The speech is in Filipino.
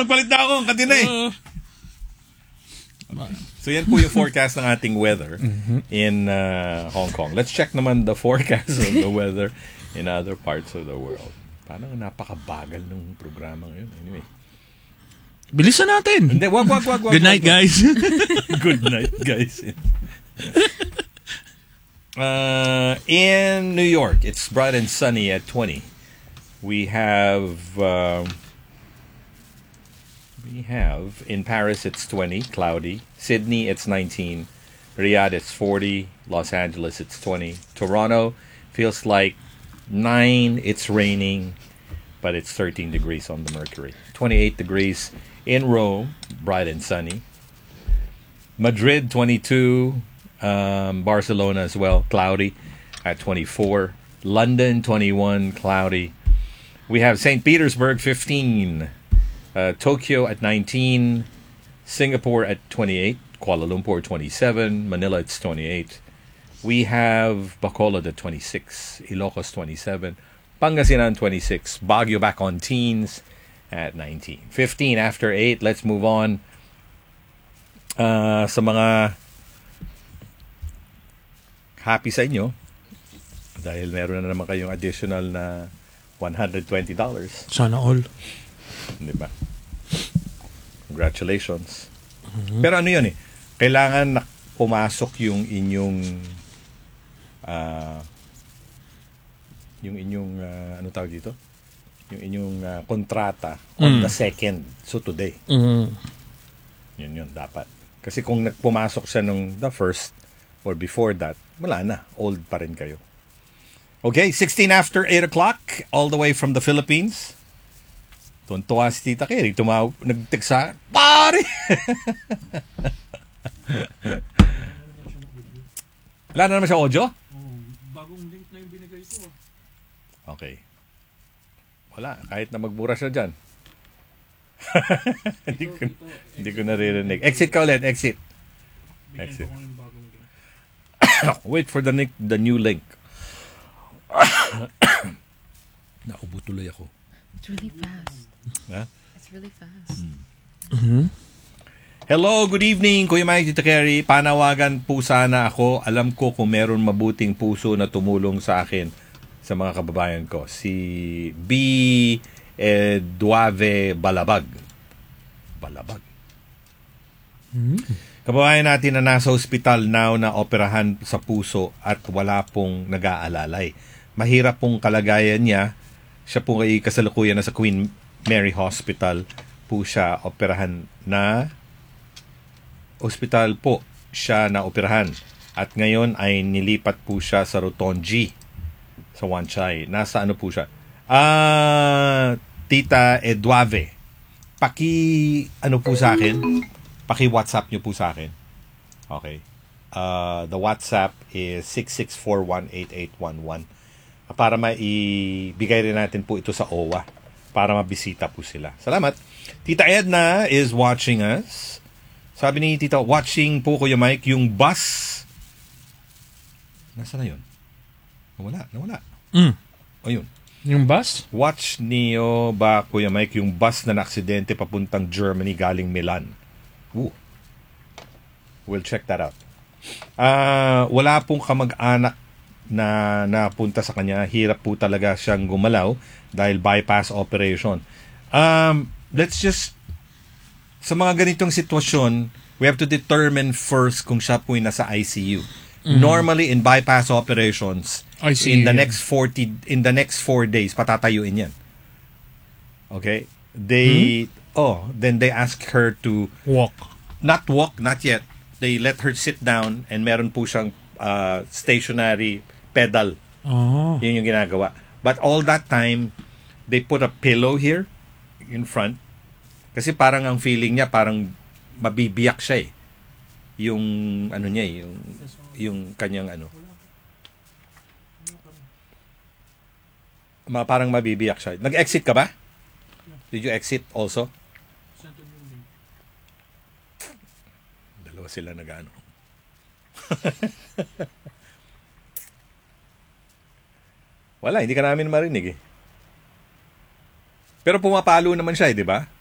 magpalit na ako. Kanina eh. So yan po yung forecast ng ating weather in Hong Kong. Let's check naman the forecast of the weather in other parts of the world. Parang napakabagal ng programa ngayon. Anyway. Bilisan natin. Hindi, wag. Good night, guys. Good night, guys. In New York, it's bright and sunny at 20. We have in Paris, it's 20, cloudy. Sydney, it's 19. Riyadh, it's 40. Los Angeles, it's 20. Toronto, feels like 9. It's raining, but it's 13 degrees on the mercury. 28 degrees in Rome, bright and sunny. Madrid, 22. Barcelona as well, cloudy at 24. London, 21, cloudy. We have St. Petersburg, 15. Tokyo at 19. Singapore at 28. Kuala Lumpur, 27. Manila, it's 28. We have Bacolod at 26. Ilocos, 27. Pangasinan, 26. Baguio back on teens at 19. 15 after 8. Let's move on. Sa mga happy sa inyo dahil meron na naman kayong additional na $120. Sana all. Di ba? Congratulations. Pero ano yun eh, kailangan na pumasok yung inyong ano tawag dito? Yung inyong kontrata on the 2nd. So today. Yun dapat. Kasi kung nagpumasok siya nung the 1st or before that, wala na. Old pa rin kayo. Okay, 16 after 8 o'clock, all the way from the Philippines. Tuntua si Tita Keri. Nag-text sa, pare! Wala na naman siya audio? Bagong link na yung binigay ko. Okay. Wala. Kahit na magbura siya dyan. Hindi ko naririnig. Exit ka ulit. Exit. Wait for the new link. Naubo tuloy ako. It's really fast. Huh? It's really fast. Hello, good evening, Kuya Mike, Tita Carrie. Panawagan po sana ako. Alam ko kung meron mabuting puso na tumulong sa akin sa mga kababayan ko. Si B. Duave Balabag. Kababayan natin na nasa ospital now na operahan sa puso at wala pong nag-aalalay. Mahirap pong kalagayan niya. Siya po ay kasalukuyan na sa Queen Mary Hospital po siya operahan na ospital po siya na operahan. At ngayon ay nilipat po siya sa Rotonji sa Wan Chai. Nasa ano po siya? Tita Eduave. Ano po sa akin? Paki-WhatsApp nyo po sa akin. Okay. The WhatsApp is 66418811. Para maibigay rin natin po ito sa OWA para mabisita po sila. Salamat. Tita Edna is watching us. Sabi ni Tita, watching po Kuya Mike, yung bus. Nasaan na yun? Nawala. O yun. Yung bus? Watch niyo ba Kuya Mike yung bus na aksidente papuntang Germany galing Milan? We'll check that out. Wala pong kamag-anak na napunta sa kanya. Hirap po talaga siyang gumalaw dahil bypass operation. Let's just sa mga ganitong sitwasyon, we have to determine first kung siya po ay nasa ICU. Normally in bypass operations, ICU. in the next 4 days patatayuin 'yan. Okay? Then they ask her to not walk, not yet. They let her sit down and meron po siyang stationary pedal. Yun yung ginagawa. But all that time, they put a pillow here in front. Kasi parang ang feeling niya, parang mabibiyak siya eh. Yung ano niya eh, yung kanyang ano. Parang mabibiyak siya. Nag-exit ka ba? Did you exit also? Dalawa sila nag-ano. Wala, hindi ka namin marinig eh. Pero pumapalo naman siya eh, di ba?